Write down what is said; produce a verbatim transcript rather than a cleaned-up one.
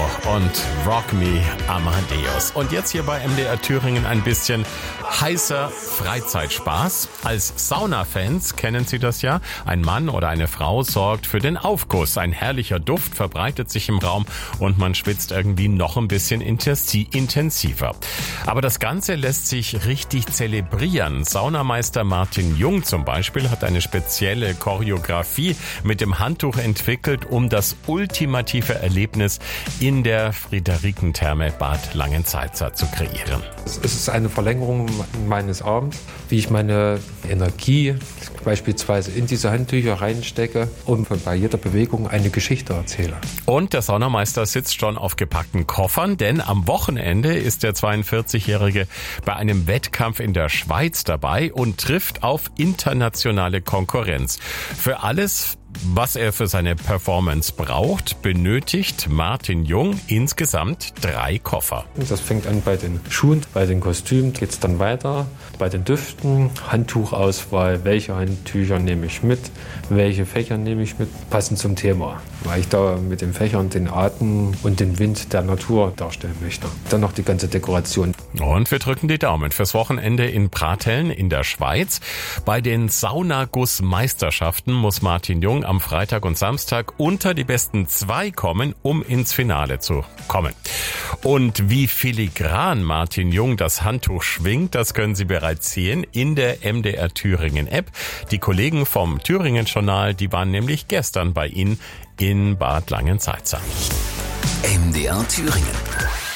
und Rock Me Amadeus. Und jetzt hier bei M D R Thüringen ein bisschen heißer Freizeitspaß. Als Saunafans kennen Sie das ja. Ein Mann oder eine Frau sorgt für den Aufguss. Ein herrlicher Duft verbreitet sich im Raum und man schwitzt irgendwie noch ein bisschen intensiver. Aber das Ganze lässt sich richtig zelebrieren. Saunameister Martin Jung zum Beispiel hat eine spezielle Choreografie mit dem Handtuch entwickelt, um das ultimative Erlebnis in der Friederikentherme Bad Langensalza zu kreieren. Es ist eine Verlängerung meines Abends, wie ich meine Energie beispielsweise in diese Handtücher reinstecke und bei jeder Bewegung eine Geschichte erzähle. Und der Saunameister sitzt schon auf gepackten Koffern, denn am Wochenende ist der zweiundvierzigjährige bei einem Wettkampf in der Schweiz dabei und trifft auf internationale Konkurrenz. Für alles, was er für seine Performance braucht, benötigt Martin Jung insgesamt drei Koffer. Das fängt an bei den Schuhen, bei den Kostümen geht es dann weiter, bei den Düften, Handtuchauswahl, welche Handtücher nehme ich mit, welche Fächer nehme ich mit, passend zum Thema, weil ich da mit den Fächern den Atem und den Wind der Natur darstellen möchte. Dann noch die ganze Dekoration. Und wir drücken die Daumen fürs Wochenende in Pratteln in der Schweiz. Bei den Saunaguss-Meisterschaften muss Martin Jung am Freitag und Samstag unter die besten zwei kommen, um ins Finale zu kommen. Und wie filigran Martin Jung das Handtuch schwingt, das können Sie bereits sehen in der M D R Thüringen App. Die Kollegen vom Thüringen Journal, die waren nämlich gestern bei Ihnen in Bad Langensalza. M D R Thüringen.